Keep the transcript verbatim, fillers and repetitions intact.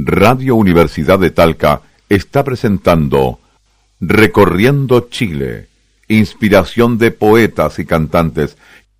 Radio Universidad de Talca está presentando Recorriendo Chile, inspiración de poetas y cantantes